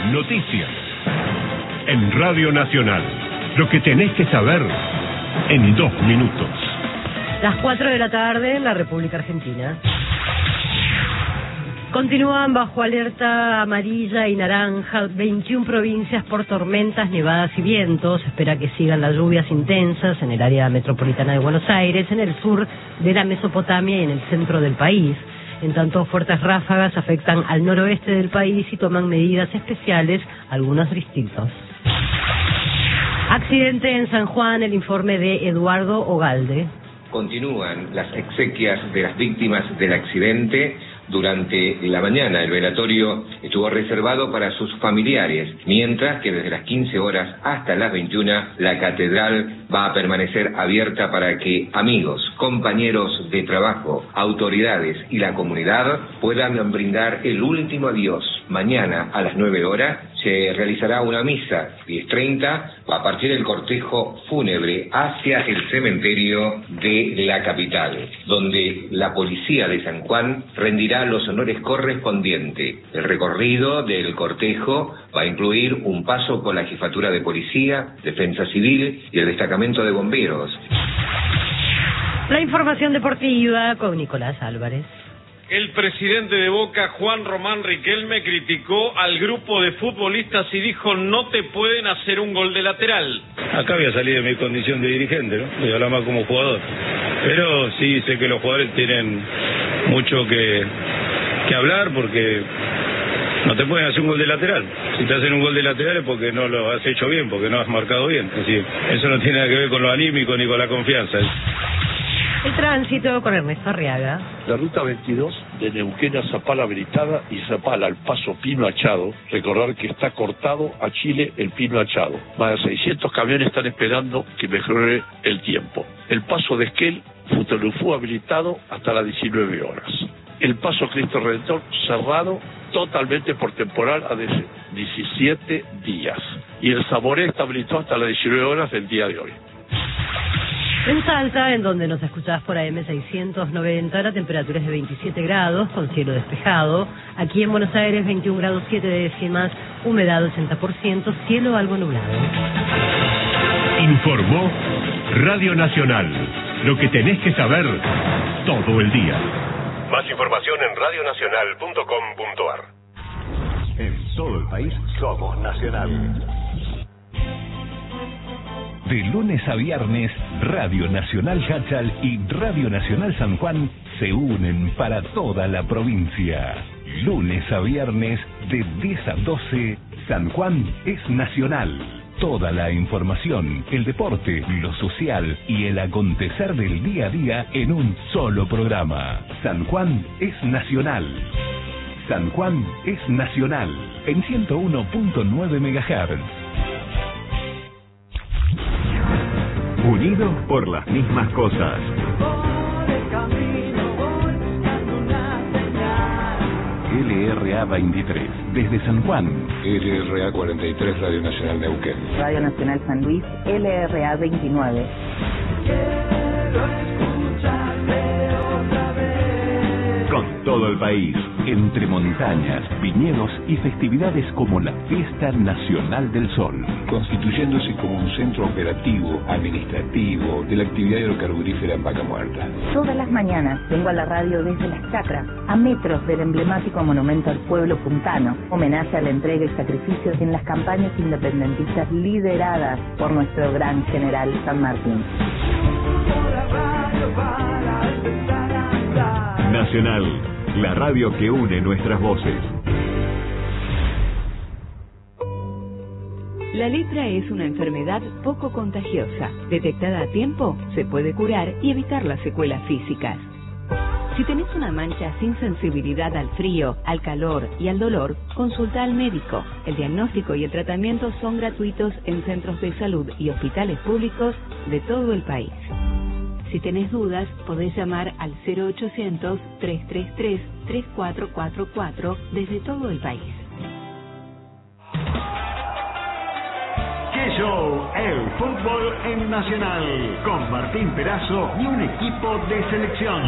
Noticias. En Radio Nacional. Lo que tenés que saber en 2 minutos. Las 4 de la tarde en la República Argentina. Continúan bajo alerta amarilla y naranja 21 provincias por tormentas, nevadas y vientos. Espera que sigan las lluvias intensas en el área metropolitana de Buenos Aires, en el sur de la Mesopotamia y en el centro del país. En tanto, fuertes ráfagas afectan al noroeste del país y toman medidas especiales algunos distritos. Accidente en San Juan, el informe de Eduardo Ogalde. Continúan las exequias de las víctimas del accidente. Durante la mañana el velatorio estuvo reservado para sus familiares, mientras que desde las 15 horas hasta las 21 la catedral va a permanecer abierta para que amigos, compañeros de trabajo, autoridades y la comunidad puedan brindar el último adiós. Mañana a las 9 horas se realizará una misa, 10:30, a partir del cortejo fúnebre hacia el cementerio de la capital, donde la policía de San Juan rendirá los honores correspondientes. El recorrido del cortejo va a incluir un paso por la jefatura de policía, defensa civil y el destacamento de bomberos. La información deportiva con Nicolás Álvarez. El presidente de Boca, Juan Román Riquelme, criticó al grupo de futbolistas y dijo: no te pueden hacer un gol de lateral. Acá voy a salir de mi condición de dirigente, ¿no? Voy a hablar más como jugador. Pero sí sé que los jugadores tienen mucho que hablar, porque no te pueden hacer un gol de lateral. Si te hacen un gol de lateral es porque no lo has hecho bien, porque no has marcado bien. Es decir, eso no tiene nada que ver con lo anímico ni con la confianza. El tránsito con Ernesto Arriaga. La ruta 22 de Neuquén a Zapala habilitada y Zapala al paso Pino Achado. Recordar que está cortado a Chile el Pino Achado. Más de 600 camiones están esperando que mejore el tiempo. El paso de Esquel, Futelufú habilitado hasta las 19 horas. El paso Cristo Redentor cerrado totalmente por temporal a 17 días. Y el Saboré está habilitado hasta las 19 horas del día de hoy. En Salta, en donde nos escuchás por AM 690, la temperatura es de 27 grados, con cielo despejado. Aquí en Buenos Aires, 21 grados 7 décimas, humedad 80%, cielo algo nublado. Informó Radio Nacional. Lo que tenés que saber todo el día. Más información en radionacional.com.ar. En todo el país somos Nacional. De lunes a viernes, Radio Nacional Cháchal y Radio Nacional San Juan se unen para toda la provincia. Lunes a viernes, de 10 a 12, San Juan es nacional. Toda la información, el deporte, lo social y el acontecer del día a día en un solo programa. San Juan es nacional. San Juan es nacional, en 101.9 MHz. Unidos por las mismas cosas. LRA 23, desde San Juan. LRA 43, Radio Nacional Neuquén. Radio Nacional San Luis, LRA 29. Con todo el país, entre montañas, viñedos y festividades como la Fiesta Nacional del Sol. Constituyéndose como un centro operativo, administrativo, de la actividad hidrocarburífera en Vaca Muerta. Todas las mañanas vengo a la radio desde Las Chacras, a metros del emblemático monumento al pueblo puntano, homenaje a la entrega y sacrificios en las campañas independentistas lideradas por nuestro gran general San Martín. Nacional, la radio que une nuestras voces. La lepra es una enfermedad poco contagiosa. Detectada a tiempo, se puede curar y evitar las secuelas físicas. Si tenés una mancha sin sensibilidad al frío, al calor y al dolor, consulta al médico. El diagnóstico y el tratamiento son gratuitos en centros de salud y hospitales públicos de todo el país. Si tenés dudas, podés llamar al 0800-333-3444 desde todo el país. ¡Qué show! El fútbol en Nacional, con Martín Perazo y un equipo de selección.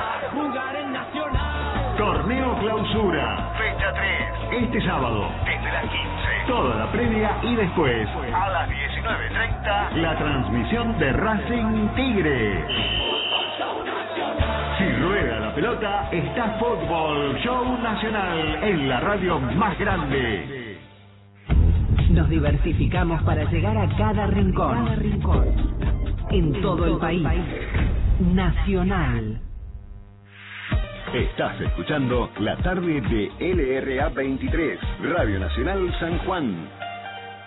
Torneo Clausura, fecha 3, este sábado, desde las las 15. Toda la previa y después, A las 19:30, la transmisión de Racing Tigre. Si rueda la pelota, está Fútbol Show Nacional en la radio más grande. Nos diversificamos para llegar a cada rincón. En todo el país. Nacional. Estás escuchando la tarde de LRA 23, Radio Nacional San Juan.